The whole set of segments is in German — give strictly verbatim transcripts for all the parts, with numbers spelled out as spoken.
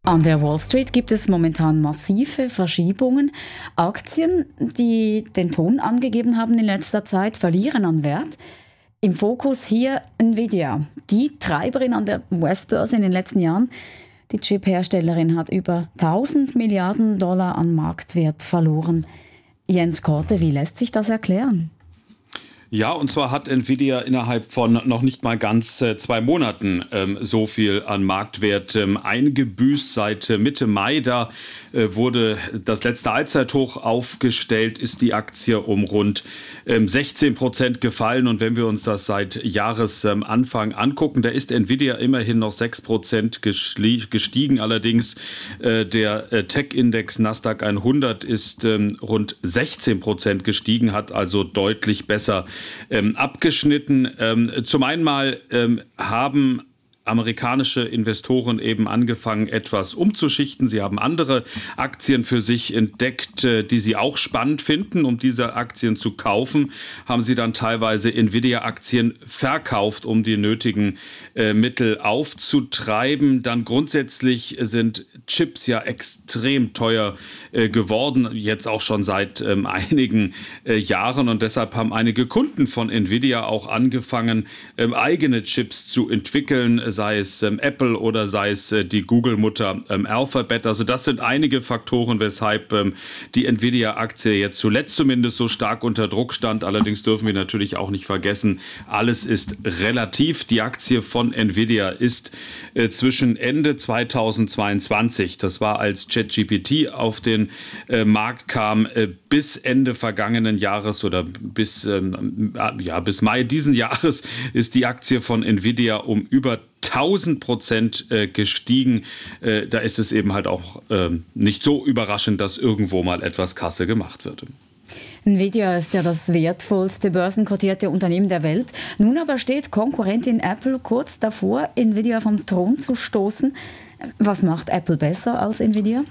An der Wall Street gibt es momentan massive Verschiebungen. Aktien, die den Ton angegeben haben in letzter Zeit, verlieren an Wert. Im Fokus hier Nvidia, die Treiberin an der U S-Börse in den letzten Jahren. Die Chip-Herstellerin hat über tausend Milliarden Dollar an Marktwert verloren. Jens Korte, wie lässt sich das erklären? Ja, und zwar hat Nvidia innerhalb von noch nicht mal ganz äh, zwei Monaten ähm, so viel an Marktwert ähm, eingebüßt. Seit äh, Mitte Mai, da äh, wurde das letzte Allzeithoch aufgestellt, ist die Aktie um rund ähm, sechzehn Prozent gefallen. Und wenn wir uns das seit Jahresanfang ähm, angucken, da ist Nvidia immerhin noch sechs Prozent gestiegen. Allerdings äh, der äh, Tech-Index Nasdaq hundert ist ähm, rund sechzehn Prozent gestiegen, hat also deutlich besser Ähm, abgeschnitten. Ähm, zum einen mal ähm, haben amerikanische Investoren eben angefangen, etwas umzuschichten. Sie haben andere Aktien für sich entdeckt, die sie auch spannend finden. Um diese Aktien zu kaufen, haben sie dann teilweise Nvidia-Aktien verkauft, um die nötigen äh, Mittel aufzutreiben. Dann grundsätzlich sind Chips ja extrem teuer äh, geworden, jetzt auch schon seit ähm, einigen äh, Jahren. Und deshalb haben einige Kunden von Nvidia auch angefangen, ähm, eigene Chips zu entwickeln, sei es ähm, Apple oder sei es äh, die Google-Mutter ähm, Alphabet. Also das sind einige Faktoren, weshalb ähm, die Nvidia-Aktie jetzt zuletzt zumindest so stark unter Druck stand. Allerdings dürfen wir natürlich auch nicht vergessen, alles ist relativ. Die Aktie von Nvidia ist äh, zwischen Ende zweitausendzweiundzwanzig, das war als ChatGPT auf den äh, Markt kam, äh, bis Ende vergangenen Jahres oder bis, ähm, ja, bis Mai diesen Jahres ist die Aktie von Nvidia um über tausend Prozent äh, gestiegen. Äh, da ist es eben halt auch äh, nicht so überraschend, dass irgendwo mal etwas Kasse gemacht wird. Nvidia ist ja das wertvollste börsenkotierte Unternehmen der Welt. Nun aber steht Konkurrentin Apple kurz davor, Nvidia vom Thron zu stoßen. Was macht Apple besser als Nvidia?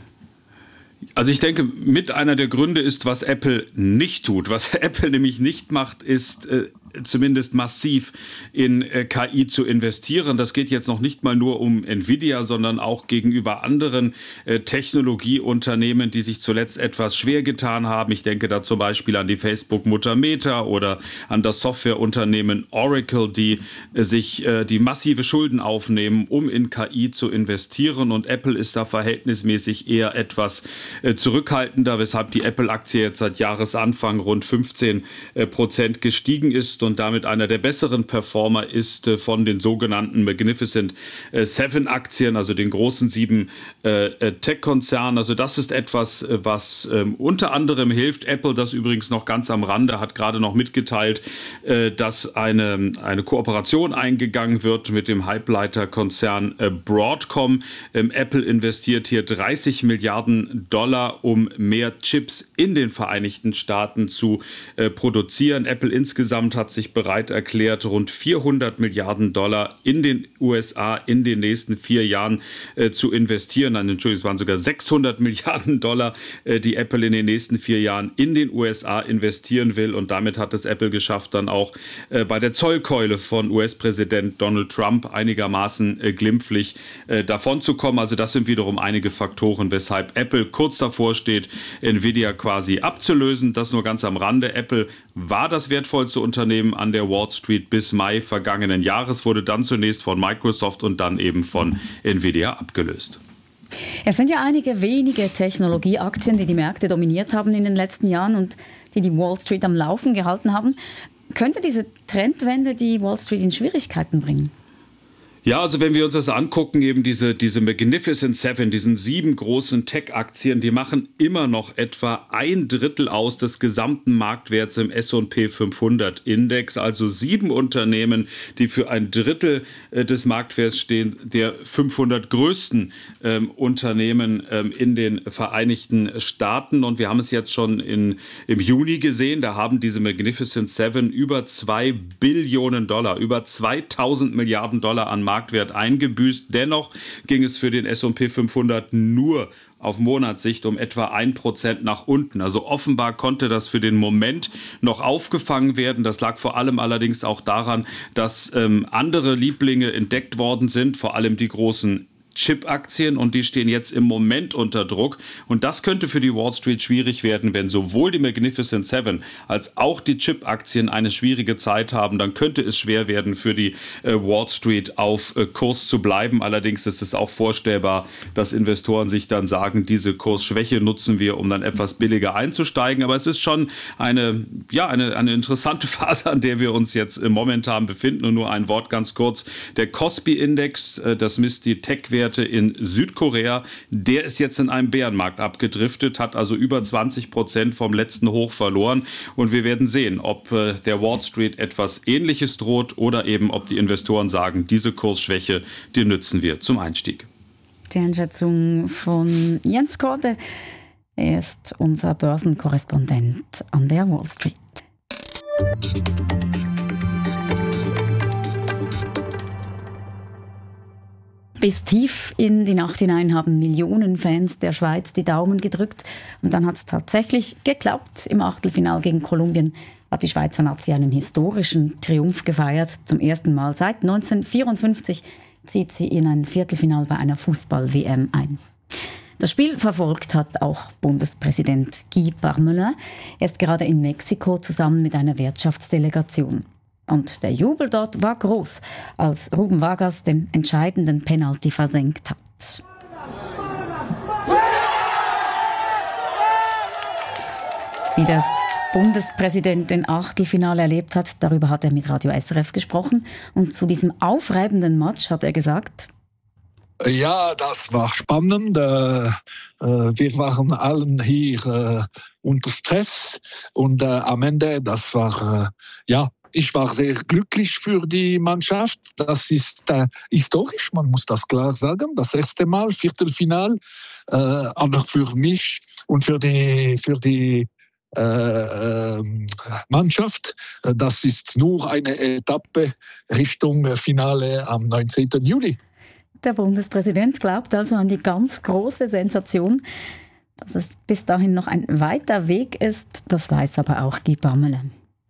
Also ich denke, mit einer der Gründe ist, was Apple nicht tut. Was Apple nämlich nicht macht, ist äh, zumindest massiv in äh, K I zu investieren. Das geht jetzt noch nicht mal nur um Nvidia, sondern auch gegenüber anderen äh, Technologieunternehmen, die sich zuletzt etwas schwer getan haben. Ich denke da zum Beispiel an die Facebook-Mutter Meta oder an das Softwareunternehmen Oracle, die äh, sich äh, die massive Schulden aufnehmen, um in K I zu investieren. Und Apple ist da verhältnismäßig eher etwas äh, zurückhaltender, weshalb die Apple-Aktie jetzt seit Jahresanfang rund fünfzehn Prozent gestiegen ist und damit einer der besseren Performer ist äh, von den sogenannten Magnificent äh, Seven Aktien, also den großen sieben äh, Tech-Konzernen. Also das ist etwas, äh, was äh, unter anderem hilft. Apple, das übrigens noch ganz am Rande, hat gerade noch mitgeteilt, äh, dass eine, eine Kooperation eingegangen wird mit dem Halbleiterkonzern äh, Broadcom. Ähm, Apple investiert hier dreißig Milliarden Dollar, um mehr Chips in den Vereinigten Staaten zu äh, produzieren. Apple insgesamt hat sich bereit erklärt, rund vierhundert Milliarden Dollar in den U S A in den nächsten vier Jahren äh, zu investieren. Nein, Entschuldigung, es waren sogar sechshundert Milliarden Dollar, äh, die Apple in den nächsten vier Jahren in den U S A investieren will. Und damit hat es Apple geschafft, dann auch äh, bei der Zollkeule von U S-Präsident Donald Trump einigermaßen äh, glimpflich äh, davonzukommen. Also das sind wiederum einige Faktoren, weshalb Apple kurz davor steht, Nvidia quasi abzulösen. Das nur ganz am Rande. Apple war das wertvollste Unternehmen an der Wall Street bis Mai vergangenen Jahres, wurde dann zunächst von Microsoft und dann eben von Nvidia abgelöst. Es sind ja einige wenige Technologieaktien, die die Märkte dominiert haben in den letzten Jahren und die die Wall Street am Laufen gehalten haben. Könnte diese Trendwende die Wall Street in Schwierigkeiten bringen? Ja, also wenn wir uns das angucken, eben diese, diese Magnificent Seven, diesen sieben großen Tech-Aktien, die machen immer noch etwa ein Drittel aus des gesamten Marktwerts im S und P fünfhundert Index. Also sieben Unternehmen, die für ein Drittel äh, des Marktwerts stehen, der fünfhundert größten ähm, Unternehmen ähm, in den Vereinigten Staaten. Und wir haben es jetzt schon in, im Juni gesehen, da haben diese Magnificent Seven über zwei Billionen Dollar, über zweitausend Milliarden Dollar an Marktwert Marktwert eingebüßt. Dennoch ging es für den S und P fünfhundert nur auf Monatssicht um etwa ein Prozent nach unten. Also offenbar konnte das für den Moment noch aufgefangen werden. Das lag vor allem allerdings auch daran, dass ähm, andere Lieblinge entdeckt worden sind, vor allem die großen Chip-Aktien und die stehen jetzt im Moment unter Druck. Und das könnte für die Wall Street schwierig werden, wenn sowohl die Magnificent Seven als auch die Chip-Aktien eine schwierige Zeit haben. Dann könnte es schwer werden für die äh, Wall Street auf äh, Kurs zu bleiben. Allerdings ist es auch vorstellbar, dass Investoren sich dann sagen, diese Kursschwäche nutzen wir, um dann etwas billiger einzusteigen. Aber es ist schon eine, ja, eine, eine interessante Phase, an der wir uns jetzt äh, momentan befinden. Und nur ein Wort ganz kurz. Der Kospi-Index, äh, das misst die Tech-Werte in Südkorea, der ist jetzt in einem Bärenmarkt abgedriftet, hat also über zwanzig Prozent vom letzten Hoch verloren. Und wir werden sehen, ob äh, der Wall Street etwas Ähnliches droht oder eben, ob die Investoren sagen, diese Kursschwäche, die nützen wir zum Einstieg. Die Einschätzung von Jens Korte. Er ist unser Börsenkorrespondent an der Wall Street. Bis tief in die Nacht hinein haben Millionen Fans der Schweiz die Daumen gedrückt. Und dann hat es tatsächlich geklappt. Im Achtelfinale gegen Kolumbien hat die Schweizer Nazi einen historischen Triumph gefeiert. Zum ersten Mal seit neunzehnhundertvierundfünfzig zieht sie in ein Viertelfinale bei einer Fußball-W M ein. Das Spiel verfolgt hat auch Bundespräsident Guy Parmelin. Er ist gerade in Mexiko zusammen mit einer Wirtschaftsdelegation. Und der Jubel dort war groß, als Ruben Vargas den entscheidenden Penalty versenkt hat. Wie der Bundespräsident den Achtelfinale erlebt hat, darüber hat er mit Radio S R F gesprochen. Und zu diesem aufreibenden Match hat er gesagt: Ja, das war spannend. Äh, wir waren allen hier äh, unter Stress. Und äh, am Ende, das war, äh, ja, ich war sehr glücklich für die Mannschaft. Das ist äh, historisch, man muss das klar sagen. Das erste Mal, Viertelfinal. Äh, aber für mich und für die, für die äh, äh, Mannschaft, das ist nur eine Etappe Richtung Finale am neunzehnten Juli. Der Bundespräsident glaubt also an die ganz große Sensation. Dass es bis dahin noch ein weiter Weg ist, das weiß aber auch Guy Parmelin.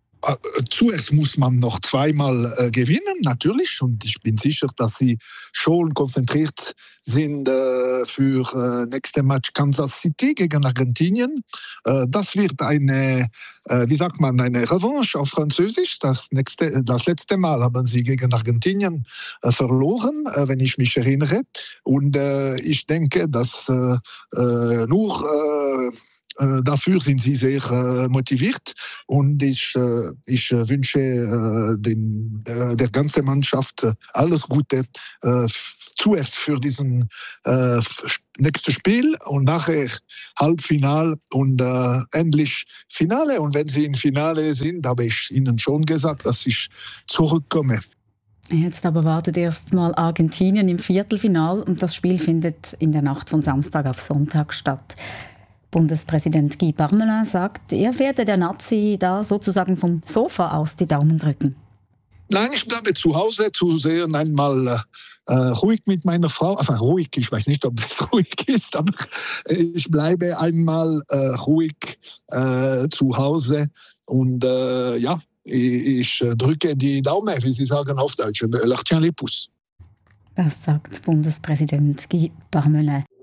Zuerst muss man noch zweimal äh, gewinnen, natürlich. Und ich bin sicher, dass sie schon konzentriert sind äh, für äh, nächste Match Kansas City gegen Argentinien. Äh, das wird eine, äh, wie sagt man, eine Revanche auf Französisch. Das, nächste, das letzte Mal haben sie gegen Argentinien äh, verloren, äh, wenn ich mich erinnere. Und äh, ich denke, dass äh, äh, nur äh, dafür sind sie sehr äh, motiviert und ich, äh, ich äh, wünsche äh, dem, äh, der ganzen Mannschaft äh, alles Gute, äh, f- zuerst für diesen äh, f- nächsten Spiel und nachher Halbfinale und äh, endlich Finale. Und wenn sie im Finale sind, habe ich Ihnen schon gesagt, dass ich zurückkomme. Jetzt aber wartet erst mal Argentinien im Viertelfinal und das Spiel findet in der Nacht von Samstag auf Sonntag statt. Bundespräsident Guy Parmelin sagt, er werde der Nazi da sozusagen vom Sofa aus die Daumen drücken. Nein, ich bleibe zu Hause zu sehen, einmal äh, ruhig mit meiner Frau. Enfin, ruhig, ich weiß nicht, ob das ruhig ist, aber ich bleibe einmal äh, ruhig äh, zu Hause und äh, ja, ich, ich drücke die Daumen, wie Sie sagen auf Deutsch, leur tiens les pouces. Das sagt Bundespräsident Guy Parmelin.